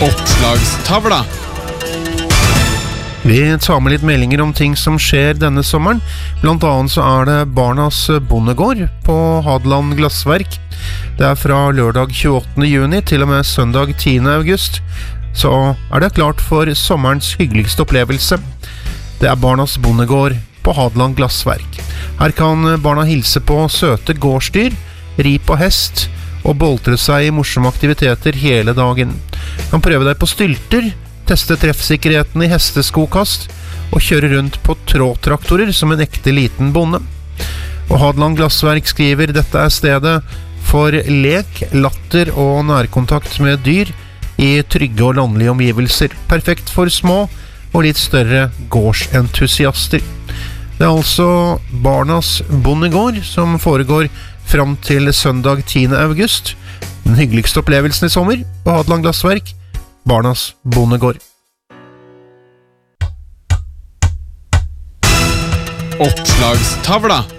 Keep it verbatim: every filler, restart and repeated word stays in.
Oppslagstavla. Vi tar med litt meldinger om ting som skjer denne sommeren. Blant annet så er det Barnas Bondegård på Hadeland Glassverk. Det er fra lørdag tjueåttende juni til og med søndag tiende august. Så er det klart for sommerens hyggeligste opplevelse. Det er Barnas Bondegård på Hadeland Glassverk. Her kan barna hilse på søte gårdsdyr, ri på hest og boltre seg i morsomme aktiviteter hele dagen. Kan prøve deg på stylter, teste treffsikkerheten i hesteskokast og kjøre rundt på trådtraktorer som en ekte liten bonde. Og Hadeland Glassverk skriver dette er stedet for lek, latter og nærkontakt med dyr i trygge og landlige omgivelser. Perfekt for små og litt større gårdsentusiaster. Det er altså Barnas Bondegård som foregår fram til søndag tiende august. Den hyggeligste opplevelsen i sommer på Hadeland Glassverk, Barnas Bondegård. Oppslagstavla.